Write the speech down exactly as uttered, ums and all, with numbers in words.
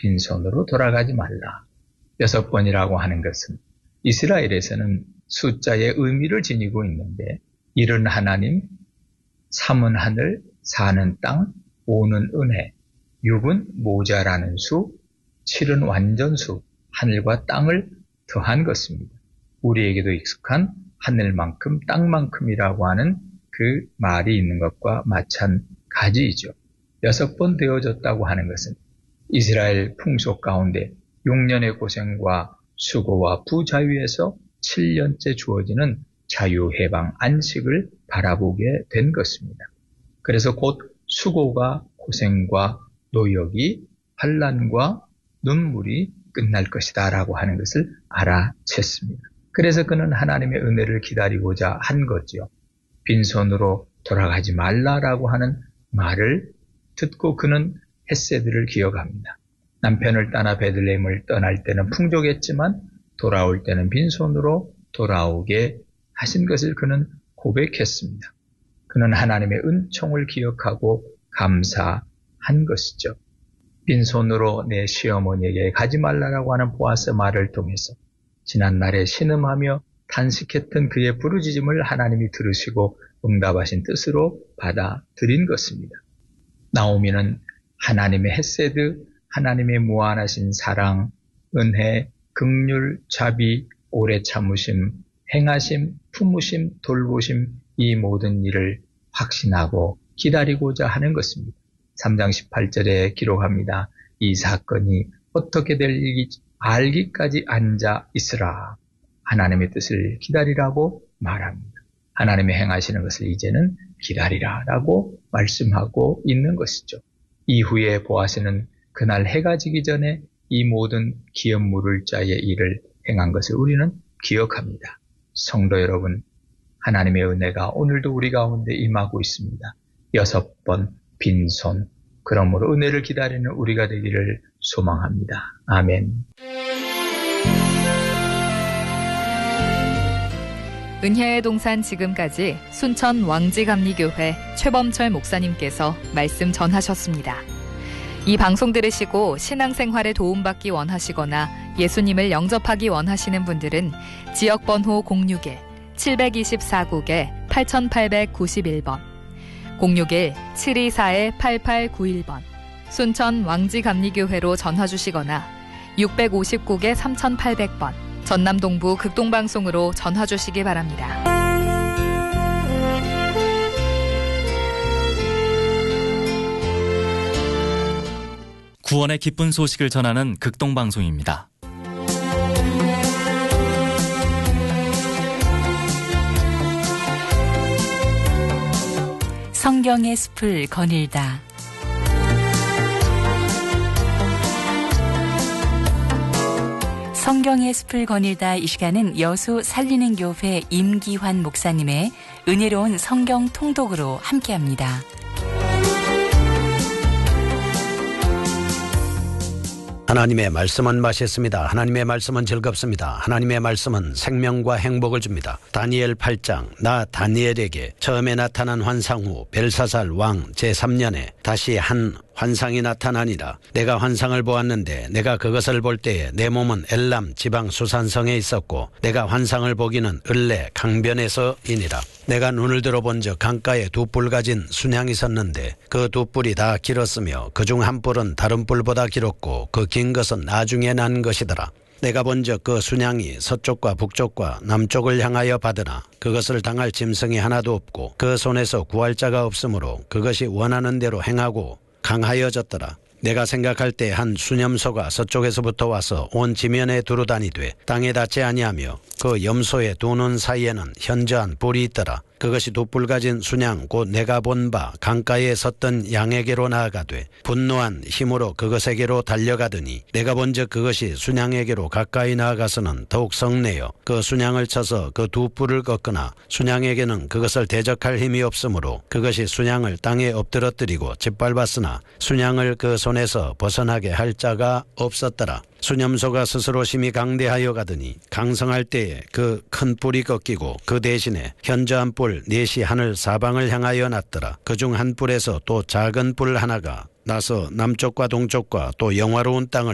빈손으로 돌아가지 말라. 여섯 번이라고 하는 것은 이스라엘에서는 숫자의 의미를 지니고 있는데 일은 하나님, 삼은 하늘, 사는 땅, 오는 은혜, 육은 모자라는 수, 칠은 완전수, 하늘과 땅을 더한 것입니다. 우리에게도 익숙한 하늘만큼 땅만큼이라고 하는 그 말이 있는 것과 마찬가지이죠. 여섯 번 되어졌다고 하는 것은 이스라엘 풍속 가운데 육 년의 고생과 수고와 부자유에서 칠 년째 주어지는 자유, 해방, 안식을 바라보게 된 것입니다. 그래서 곧 수고가 고생과 노역이 환난과 눈물이 끝날 것이다 라고 하는 것을 알아챘습니다. 그래서 그는 하나님의 은혜를 기다리고자 한 거지요. 빈손으로 돌아가지 말라라고 하는 말을 듣고 그는 헷세드를 기억합니다. 남편을 떠나 베들레헴을 떠날 때는 풍족했지만 돌아올 때는 빈손으로 돌아오게 하신 것을 그는 고백했습니다. 그는 하나님의 은총을 기억하고 감사한 것이죠. 빈손으로 내 시어머니에게 가지 말라라고 하는 보아스 말을 통해서 지난날에 신음하며 탄식했던 그의 부르짖음을 하나님이 들으시고 응답하신 뜻으로 받아들인 것입니다. 나오미는 하나님의 헤세드, 하나님의 무한하신 사랑, 은혜, 긍휼, 자비, 오래 참으심, 행하심, 품으심, 돌보심 이 모든 일을 확신하고 기다리고자 하는 것입니다. 삼 장 십팔 절에 기록합니다. 이 사건이 어떻게 될지 알기까지 앉아 있으라. 하나님의 뜻을 기다리라고 말합니다. 하나님의 행하시는 것을 이제는 기다리라 라고 말씀하고 있는 것이죠. 이후에 보아스는 그날 해가 지기 전에 이 모든 기업 물을 자의 일을 행한 것을 우리는 기억합니다. 성도 여러분, 하나님의 은혜가 오늘도 우리 가운데 임하고 있습니다. 여섯 번 빈손, 그러므로 은혜를 기다리는 우리가 되기를 소망합니다. 아멘. 은혜의 동산 지금까지 순천 왕지감리교회 최범철 목사님께서 말씀 전하셨습니다. 이 방송 들으시고 신앙생활에 도움받기 원하시거나 예수님을 영접하기 원하시는 분들은 지역번호 공육일 칠이사국에 팔팔구일 번, 공육일 칠이사 팔팔구일 번, 순천 왕지감리교회로 전화주시거나 육오십구에 삼팔백 번, 전남동부 극동방송으로 전화주시기 바랍니다. 구원의 기쁜 소식을 전하는 극동방송입니다. 성경의 숲을 거닐다. 성경의 숲을 거닐다. 이 시간은 여수 살리는 교회 임기환 목사님의 은혜로운 성경 통독으로 함께합니다. 하나님의 말씀은 맛있습니다. 하나님의 말씀은 즐겁습니다. 하나님의 말씀은 생명과 행복을 줍니다. 다니엘 팔 장, 나 다니엘에게 처음에 나타난 환상 후 벨사살 왕 제삼 년에 다시 한 환상이 나타나니라. 내가 환상을 보았는데 내가 그것을 볼 때에 내 몸은 엘람 지방 수산성에 있었고 내가 환상을 보기는 을레 강변에서이니라. 내가 눈을 들어본 적 강가에 두 뿔 가진 순양이 섰는데 그 두 뿔이 다 길었으며 그중 한 뿔은 다른 뿔보다 길었고 그 긴 것은 나중에 난 것이더라. 내가 본 적 그 순양이 서쪽과 북쪽과 남쪽을 향하여 받으나 그것을 당할 짐승이 하나도 없고 그 손에서 구할 자가 없으므로 그것이 원하는 대로 행하고 강하여졌더라. 내가 생각할 때 한 수념소가 서쪽에서부터 와서 온 지면에 두루다니되 땅에 닿지 아니하며 그 염소의 두 눈 사이에는 현저한 뿔이 있더라. 그것이 두 뿔 가진 순양 곧 내가 본 바 강가에 섰던 양에게로 나아가되 분노한 힘으로 그것에게로 달려가더니 내가 본 적 그것이 순양에게로 가까이 나아가서는 더욱 성내어 그 순양을 쳐서 그 두 뿔을 꺾으나 순양에게는 그것을 대적할 힘이 없으므로 그것이 순양을 땅에 엎드러뜨리고 짓밟았으나 순양을 그 손에서 벗어나게 할 자가 없었더라. 수념소가 스스로 심히 강대하여 가더니 강성할 때에 그 큰 뿔이 꺾이고 그 대신에 현저한 뿔 넷이 하늘 사방을 향하여 났더라. 그중 한 뿔에서 또 작은 뿔 하나가 나서 남쪽과 동쪽과 또 영화로운 땅을